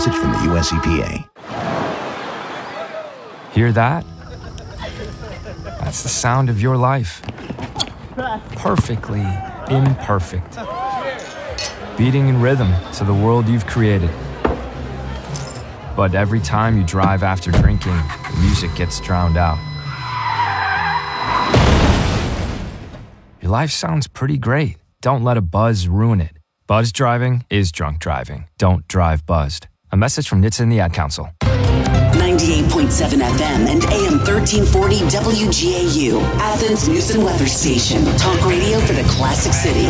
message from the U.S. EPA. Hear that? That's the sound of your life. Perfectly imperfect. Beating in rhythm to the world you've created. But every time you drive after drinking, the music gets drowned out. Your life sounds pretty great. Don't let a buzz ruin it. Buzz driving is drunk driving. Don't drive buzzed. A message from NHTSA and the Ad Council. 98.7 FM and AM 1340 WGAU, Athens News and Weather Station. Talk radio for the Classic City.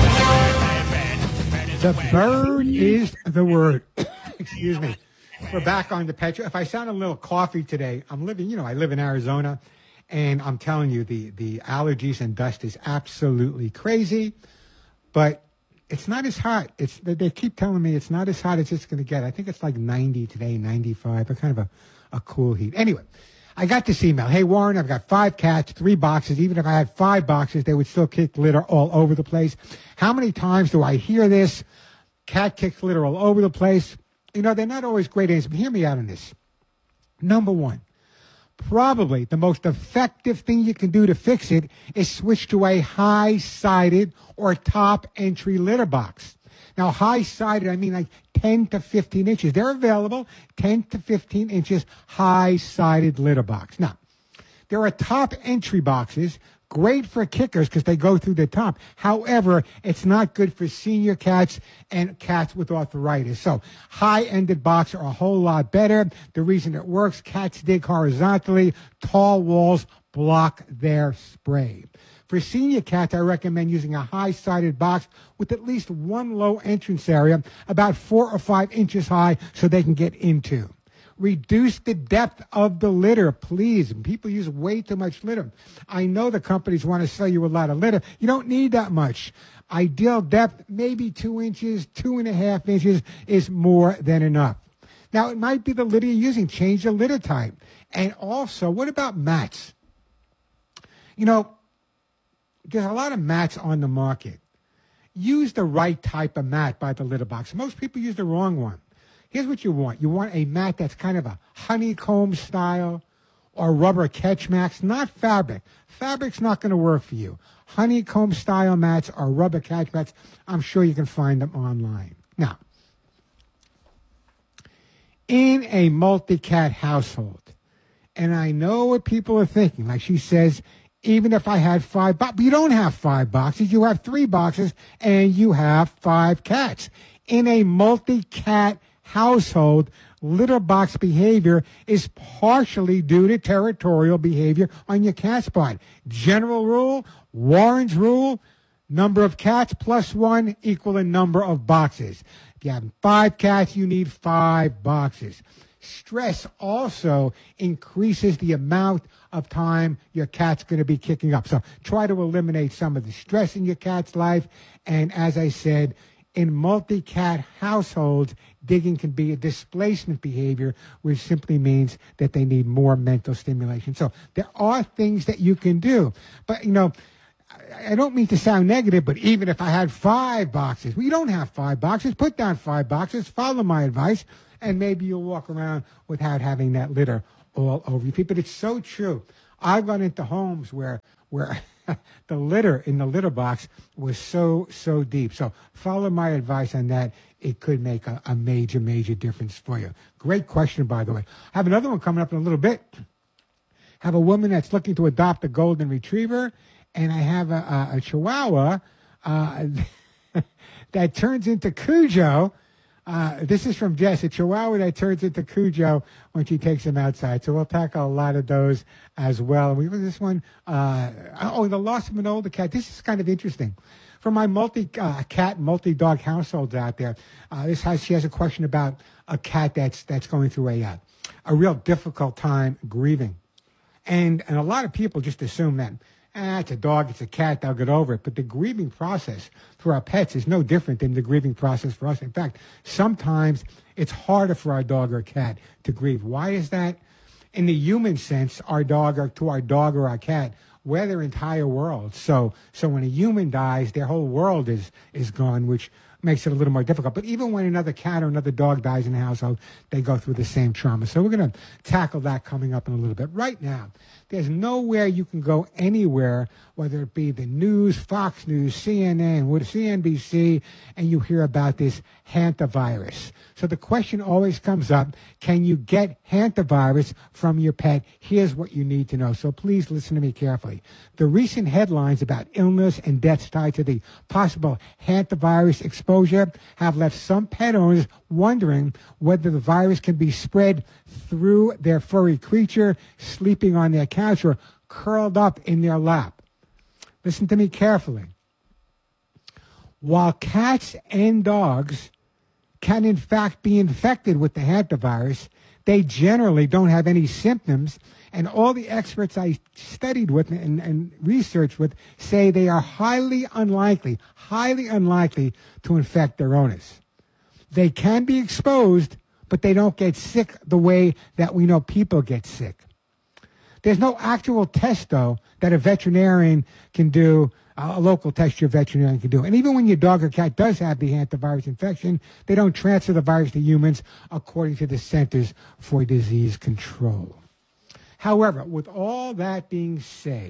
The bird is the word. Excuse me. We're back on the Petro. If I sound a little coffee today, I live in Arizona, and I'm telling you, the allergies and dust is absolutely crazy, but it's not as hot. They keep telling me it's not as hot as it's going to get. I think it's like 90 today, 95, but kind of a cool heat. Anyway, I got this email. Hey, Warren, I've got 5 cats, 3 boxes. Even if I had 5 boxes, they would still kick litter all over the place. How many times do I hear this? Cat kicks litter all over the place. You know, they're not always great answers, but hear me out on this. Number one, probably the most effective thing you can do to fix it is switch to a high-sided or top entry litter box. Now, high-sided, I mean like 10 to 15 inches. They're available, 10 to 15 inches high-sided litter box. Now, there are top entry boxes, great for kickers because they go through the top. However, it's not good for senior cats and cats with arthritis. So high-ended boxes are a whole lot better. The reason it works, cats dig horizontally. Tall walls block their spray. For senior cats, I recommend using a high-sided box with at least one low entrance area, about 4 or 5 inches high, so they can get into. Reduce the depth of the litter, please. People use way too much litter. I know the companies want to sell you a lot of litter. You don't need that much. Ideal depth, maybe 2 inches, 2.5 inches is more than enough. Now, it might be the litter you're using. Change the litter type. And also, what about mats? You know, there's a lot of mats on the market. Use the right type of mat by the litter box. Most people use the wrong one. Here's what you want. You want a mat that's kind of a honeycomb style or rubber catch mats, not fabric. Fabric's not going to work for you. Honeycomb style mats or rubber catch mats, I'm sure you can find them online. Now, in a multi-cat household, and I know what people are thinking, like she says, even if I had 5 boxes, but you don't have 5 boxes, you have 3 boxes, and you have 5 cats. In a multi-cat household, litter box behavior is partially due to territorial behavior on your cat's part. General rule, Warren's rule, number of cats plus 1 equal a number of boxes. If you have 5 cats, you need 5 boxes. Stress also increases the amount of time your cat's going to be kicking up. So try to eliminate some of the stress in your cat's life. And as I said, in multi-cat households, digging can be a displacement behavior, which simply means that they need more mental stimulation. So there are things that you can do. But, you know, I don't mean to sound negative, but even if I had 5 boxes, well, you don't have 5 boxes, put down 5 boxes, follow my advice, and maybe you'll walk around without having that litter all over your feet. But it's so true. I've gone into homes where the litter in the litter box was so deep. So follow my advice on that. It could make a major difference for you. Great question, by the way. I have another one coming up in a little bit. I have a woman that's looking to adopt a golden retriever, and I have a Chihuahua that turns into Cujo. This is from Jess, a Chihuahua that turns into Cujo when she takes him outside. So we'll tackle a lot of those as well. And we have this one, the loss of an older cat. This is kind of interesting. For my multi-cat, multi-dog households out there, she has a question about a cat that's going through a real difficult time grieving. And a lot of people just assume that, it's a dog, it's a cat, they'll get over it. But the grieving process for our pets is no different than the grieving process for us. In fact, sometimes it's harder for our dog or cat to grieve. Why is that? In the human sense, to our dog or our cat, we're their entire world. So when a human dies, their whole world is gone, which makes it a little more difficult. But even when another cat or another dog dies in the household, they go through the same trauma. So we're going to tackle that coming up in a little bit. Right now, there's nowhere you can go anywhere, whether it be the news, Fox News, CNN, CNBC, and you hear about this hantavirus. So the question always comes up, can you get hantavirus from your pet? Here's what you need to know. So please listen to me carefully. The recent headlines about illness and deaths tied to the possible hantavirus exposure have left some pet owners wondering whether the virus can be spread through their furry creature sleeping on their couch or curled up in their lap. Listen to me carefully. While cats and dogs can in fact be infected with the hantavirus, they generally don't have any symptoms, and all the experts I studied with and researched with say they are highly unlikely to infect their owners. They can be exposed, but they don't get sick the way that we know people get sick. There's no actual test, though, that a veterinarian can do, a local test your veterinarian can do. And even when your dog or cat does have the hantavirus infection, they don't transfer the virus to humans, according to the Centers for Disease Control. However, with all that being said,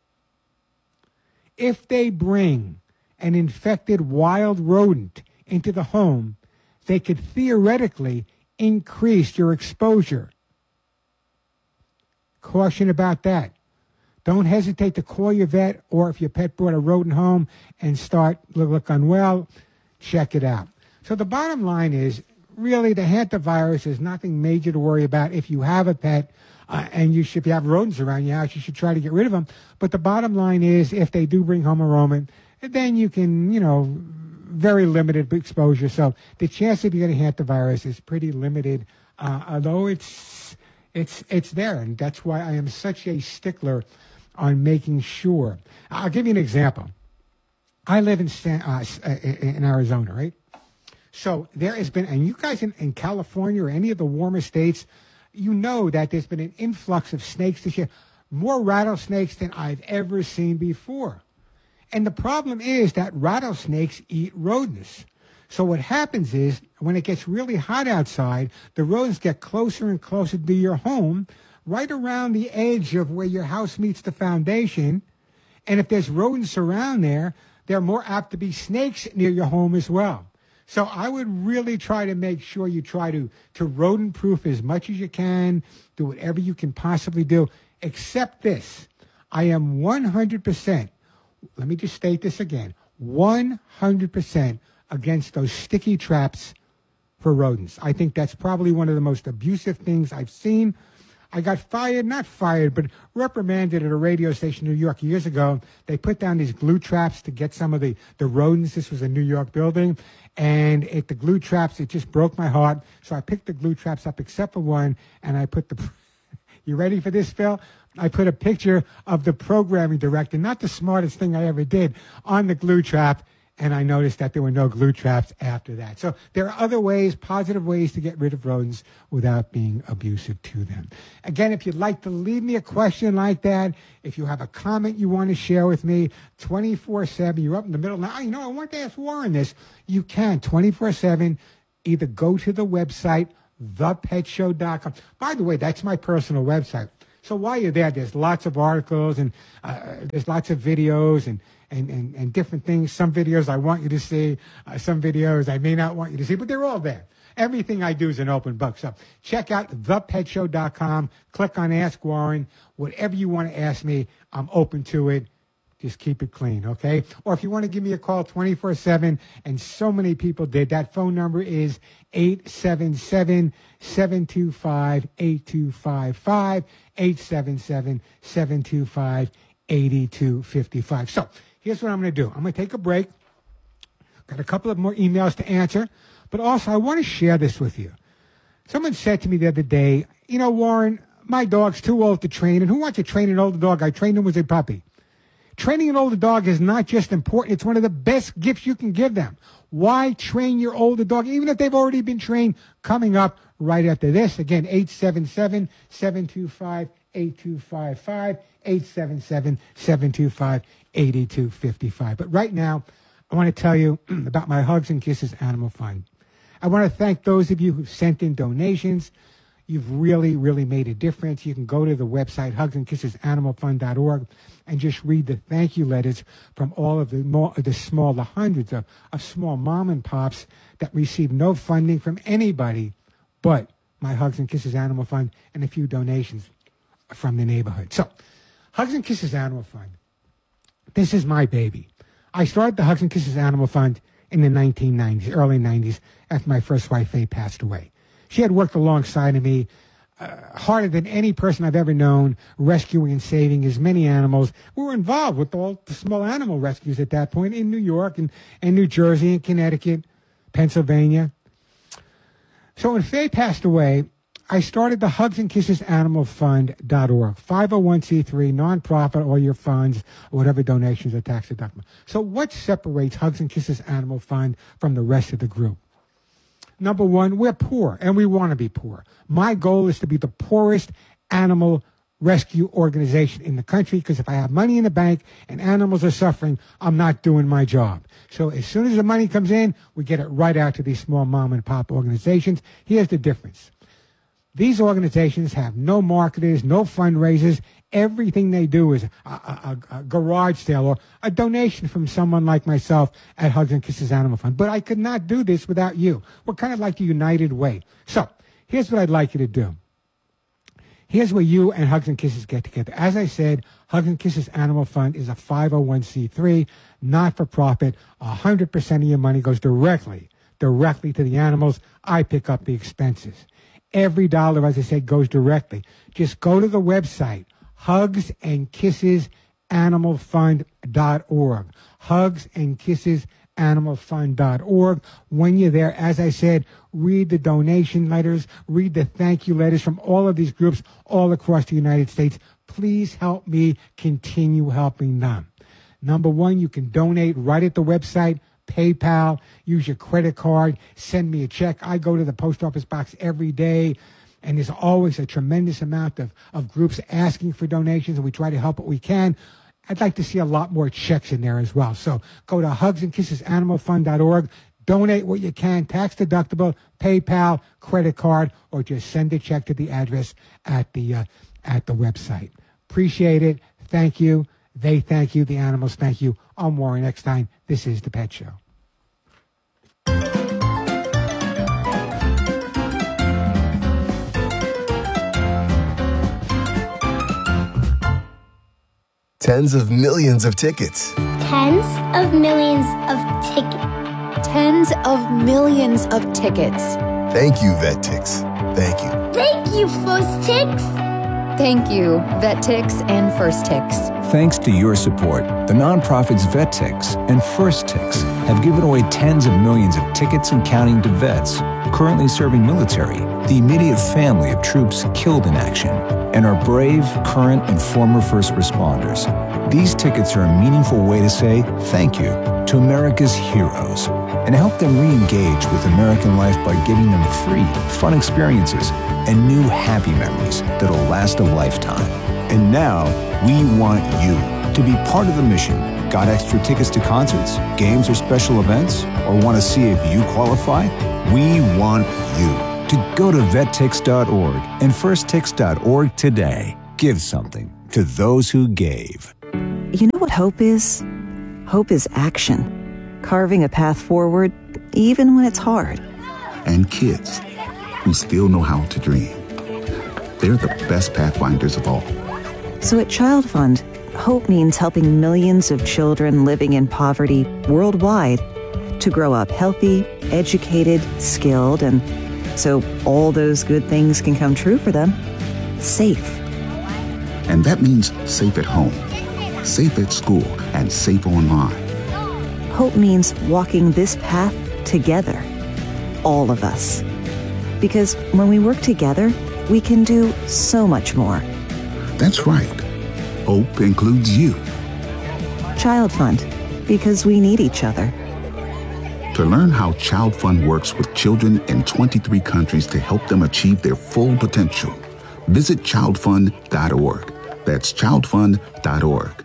if they bring an infected wild rodent into the home, they could theoretically increase your exposure. Caution about that. Don't hesitate to call your vet, or if your pet brought a rodent home and look unwell, check it out. So the bottom line is, really, the hantavirus is nothing major to worry about. If you have a pet, and if you have rodents around your house, you should try to get rid of them. But the bottom line is, if they do bring home a rodent, then you can, very limited exposure. So the chance of you getting hantavirus is pretty limited, although it's there, and that's why I am such a stickler on making sure. I'll give you an example. I live in Arizona, right? So there has been, and you guys in California or any of the warmer states, you know that there's been an influx of snakes this year, more rattlesnakes than I've ever seen before. And the problem is that rattlesnakes eat rodents. So what happens is, when it gets really hot outside, the rodents get closer and closer to your home, right around the edge of where your house meets the foundation. And if there's rodents around there, they're more apt to be snakes near your home as well. So I would really try to make sure you try to rodent-proof as much as you can, do whatever you can possibly do, except this. I am 100%, let me just state this again, 100% against those sticky traps for rodents. I think that's probably one of the most abusive things I've seen. I got not fired, but reprimanded at a radio station in New York years ago. They put down these glue traps to get some of the rodents. This was a New York building. And the glue traps, it just broke my heart. So I picked the glue traps up except for one, and I put you ready for this, Phil? I put a picture of the programming director, not the smartest thing I ever did, on the glue trap. And I noticed that there were no glue traps after that. So there are other ways, positive ways to get rid of rodents without being abusive to them. Again, if you'd like to leave me a question like that, if you have a comment you want to share with me, 24/7, you're up in the middle. Now, I want to ask Warren this. You can, 24/7, either go to the website, thepetshow.com. By the way, that's my personal website. So while you're there, there's lots of articles and there's lots of videos and different things. Some videos I want you to see, some videos I may not want you to see, but they're all there. Everything I do is an open book. So check out thepetshow.com. Click on Ask Warren. Whatever you want to ask me, I'm open to it. Just keep it clean, okay? Or if you want to give me a call 24/7, and so many people did, that phone number is 877-725-8255, 877-725-8255. So here's what I'm going to do. I'm going to take a break. Got a couple of more emails to answer, but also I want to share this with you. Someone said to me the other day, Warren, my dog's too old to train, and who wants to train an older dog? I trained him as a puppy. Training an older dog is not just important. It's one of the best gifts you can give them. Why train your older dog, even if they've already been trained? Coming up right after this. Again, 877-725-8255, 877-725-8255. But right now, I want to tell you about my Hugs and Kisses Animal Fund. I want to thank those of you who've sent in donations. You've really, really made a difference. You can go to the website, hugsandskissesanimalfund.org, and just read the thank you letters from all of the hundreds of small mom and pops that receive no funding from anybody but my Hugs and Kisses Animal Fund and a few donations from the neighborhood. So, Hugs and Kisses Animal Fund. This is my baby. I started the Hugs and Kisses Animal Fund in the 1990s, early 90s, after my first wife, Faye, passed away. She had worked alongside of me, harder than any person I've ever known, rescuing and saving as many animals. We were involved with all the small animal rescues at that point in New York and New Jersey and Connecticut, Pennsylvania. So when Faye passed away, I started the hugsandskissesanimalfund.org, 501c3, nonprofit, all your funds, whatever donations are tax deductible. So what separates Hugs and Kisses Animal Fund from the rest of the group? Number one, we're poor, and we want to be poor. My goal is to be the poorest animal rescue organization in the country, because if I have money in the bank and animals are suffering, I'm not doing my job. So as soon as the money comes in, we get it right out to these small mom and pop organizations. Here's the difference. These organizations have no marketers, no fundraisers. Everything they do is a garage sale or a donation from someone like myself at Hugs and Kisses Animal Fund. But I could not do this without you. We're kind of like the United Way. So here's what I'd like you to do. Here's where you and Hugs and Kisses get together. As I said, Hugs and Kisses Animal Fund is a 501c3, not-for-profit. 100% of your money goes directly to the animals. I pick up the expenses. Every dollar, as I said, goes directly. Just go to the website, hugsandskissesanimalfund.org. hugsandskissesanimalfund.org. When you're there, as I said, read the donation letters, read the thank you letters from all of these groups all across the United States. Please help me continue helping them. Number one, you can donate right at the website, PayPal, use your credit card, send me a check. I go to the post office box every day, and there's always a tremendous amount of groups asking for donations, and we try to help what we can. I'd like to see a lot more checks in there as well. So go to hugsandskissesanimalfund.org, donate what you can, tax deductible, PayPal, credit card, or just send a check to the address at the website. Appreciate it. Thank you. They thank you. The animals thank you. I'm Warren Eckstein. This is The Pet Show. Tens of millions of tickets. Tens of millions of tickets. Tens of millions of tickets. Thank you, VetTix. Thank you. Thank you, First Tix. Thank you, VetTix and First Tix. Thanks to your support, the nonprofits VetTix and First Tix have given away tens of millions of tickets and counting to vets currently serving military, the immediate family of troops killed in action, and our brave, current, and former first responders. These tickets are a meaningful way to say thank you to America's heroes and help them re-engage with American life by giving them free, fun experiences and new happy memories that'll last a lifetime. And now, we want you to be part of the mission. Got extra tickets to concerts, games, or special events? Or want to see if you qualify? We want you to go to vettix.org and firsttix.org today. Give something to those who gave. You know what hope is? Hope is action. Carving a path forward, even when it's hard. And kids who still know how to dream. They're the best pathfinders of all. So at Child Fund, hope means helping millions of children living in poverty worldwide to grow up healthy, educated, skilled, and so all those good things can come true for them. Safe. And that means safe at home, safe at school, and safe online. Hope means walking this path together. All of us. Because when we work together, we can do so much more. That's right. Hope includes you. Child Fund, because we need each other. To learn how Child Fund works with children in 23 countries to help them achieve their full potential, visit childfund.org. That's childfund.org.